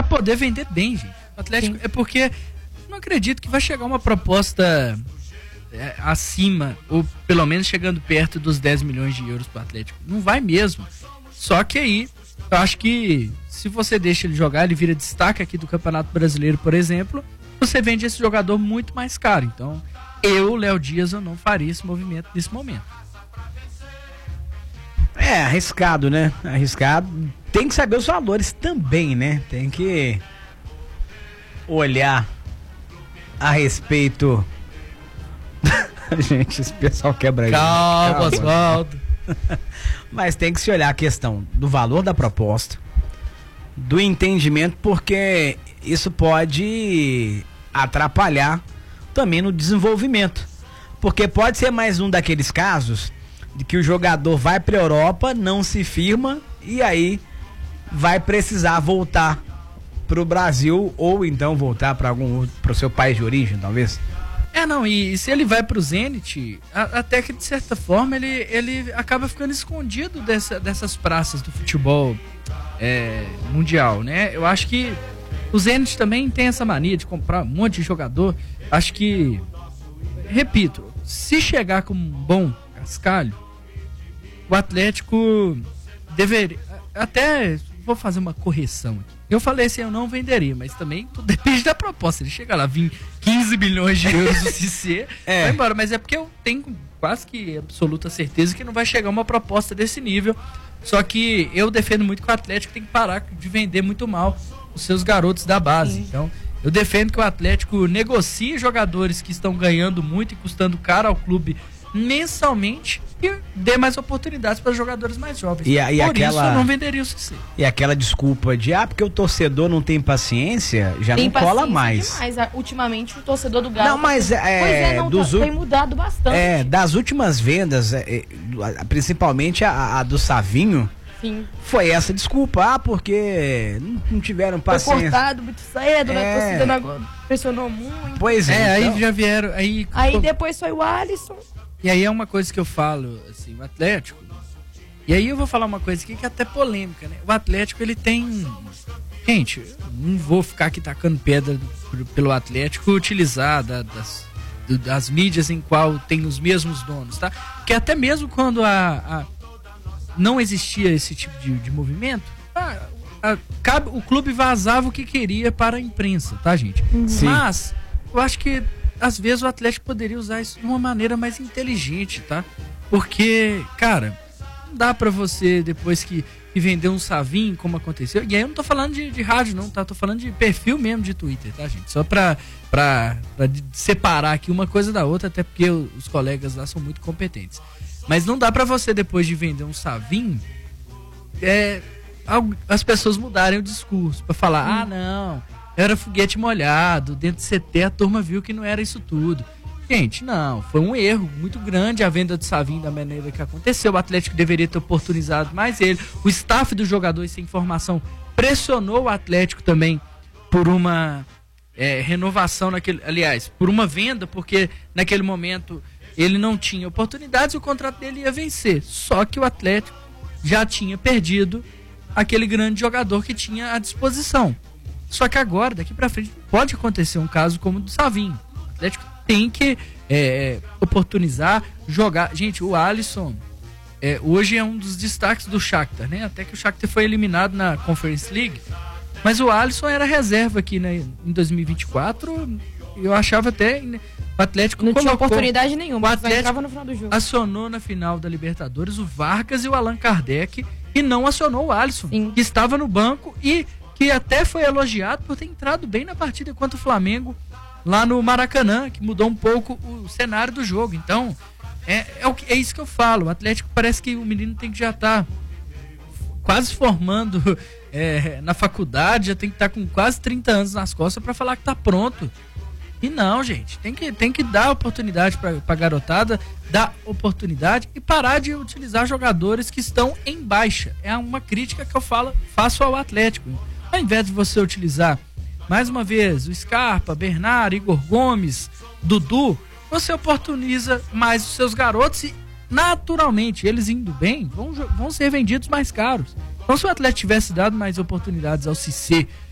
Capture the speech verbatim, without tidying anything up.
poder vender bem, gente. O Atlético Sim. é porque não acredito que vai chegar uma proposta é, acima, ou pelo menos chegando perto dos dez milhões de euros pro Atlético. Não vai mesmo. Só que aí, eu acho que se você deixa ele jogar, ele vira destaque aqui do Campeonato Brasileiro, por exemplo, você vende esse jogador muito mais caro. Então, eu, Léo Dias, eu não faria esse movimento nesse momento. É, arriscado, né? Arriscado. Tem que saber os valores também, né? Tem que olhar a respeito... Gente, esse pessoal quebra... Calma, Oswaldo. Mas tem que se olhar a questão do valor da proposta, do entendimento, porque isso pode atrapalhar também no desenvolvimento. Porque pode ser mais um daqueles casos de que o jogador vai para a Europa, não se firma e aí vai precisar voltar para o Brasil ou então voltar para algum para o seu país de origem, talvez. É, não, e se ele vai pro Zenit, a, até que de certa forma ele, ele acaba ficando escondido dessa, dessas praças do futebol é, mundial, né? Eu acho que o Zenit também tem essa mania de comprar um monte de jogador. Acho que, repito, se chegar com um bom cascalho, o Atlético deveria, até vou fazer uma correção aqui. Eu falei assim, eu não venderia, mas também tudo depende da proposta. Ele chega lá, vim quinze bilhões de euros do C C, é. vai embora. Mas é porque eu tenho quase que absoluta certeza que não vai chegar uma proposta desse nível. Só que eu defendo muito que o Atlético tem que parar de vender muito mal os seus garotos da base. Sim. Então, eu defendo que o Atlético negocie jogadores que estão ganhando muito e custando caro ao clube mensalmente e dê mais oportunidades para jogadores mais jovens. E, e Por aquela, isso eu não venderia o C C. E aquela desculpa de, ah, porque o torcedor não tem paciência, já tem não cola mais. Demais. Ultimamente o torcedor do Galo... Não, mas é, pois é, não, dos tá, tem mudado bastante. É, das últimas vendas, é, principalmente a, a do Savinho, Sim. foi essa desculpa, ah, porque não, não tiveram paciência. Foi cortado muito cedo, é. né? A torcida não pressionou muito. Pois é. É, então... aí já vieram... Aí, aí depois foi o Alisson... E aí é uma coisa que eu falo, assim, o Atlético... E aí eu vou falar uma coisa aqui que é até polêmica, né? O Atlético, ele tem... Gente, não vou ficar aqui tacando pedra pelo Atlético utilizar da, das, das mídias em qual tem os mesmos donos, tá? Porque até mesmo quando a, a não existia esse tipo de, de movimento, a, a, cabe, o clube vazava o que queria para a imprensa, tá, gente? Sim. Mas eu acho que às vezes o Atlético poderia usar isso de uma maneira mais inteligente, tá? Porque, cara, não dá pra você, depois que, que vender um Savinho, como aconteceu, e aí eu não tô falando de, de rádio não, tá? Tô falando de perfil mesmo de Twitter, tá, gente? Só pra, pra, pra separar aqui uma coisa da outra, até porque os colegas lá são muito competentes. Mas não dá pra você, depois de vender um Savinho, é, as pessoas mudarem o discurso pra falar, hum. ah, não... Era foguete molhado, dentro do C T a turma viu que não era isso tudo. Gente, não, foi um erro muito grande a venda do Savinho da maneira que aconteceu. O Atlético deveria ter oportunizado mais ele. O staff do jogador, sem informação, pressionou o Atlético também por uma é, renovação, naquele, aliás, por uma venda, porque naquele momento ele não tinha oportunidades e o contrato dele ia vencer. Só que o Atlético já tinha perdido aquele grande jogador que tinha à disposição. Só que agora, daqui pra frente, pode acontecer um caso como o do Savinho. O Atlético tem que é, oportunizar, jogar. Gente, o Alisson é, hoje é um dos destaques do Shakhtar, né? Até que o Shakhtar foi eliminado na Conference League. Mas o Alisson era reserva aqui, né, em dois mil e vinte e quatro. Eu achava até... Né, o Atlético não colocou, tinha oportunidade nenhuma. O Atlético no final do jogo. acionou na final da Libertadores o Vargas e o Allan Kardec e não acionou o Alisson, Sim. que estava no banco e... que até foi elogiado por ter entrado bem na partida contra o Flamengo lá no Maracanã, que mudou um pouco o cenário do jogo. Então, é, é, o que, é isso que eu falo. O Atlético parece que o menino tem que já estar tá quase formando é, na faculdade, já tem que estar tá com quase trinta anos nas costas para falar que está pronto. E não, gente, tem que, tem que dar oportunidade para a garotada, dar oportunidade e parar de utilizar jogadores que estão em baixa. É uma crítica que eu falo, faço ao Atlético. Ao invés de você utilizar, mais uma vez, o Scarpa, Bernardo, Igor Gomes, Dudu, você oportuniza mais os seus garotos e, naturalmente, eles indo bem, vão, vão ser vendidos mais caros. Então, se o Atlético tivesse dado mais oportunidades ao Cissé,